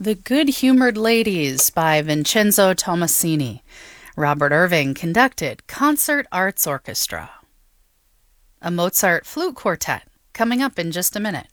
The Good-Humored Ladies by Vincenzo Tomasini. Robert Irving conducted Concert Arts Orchestra. A Mozart flute quartet, coming up in just a minute.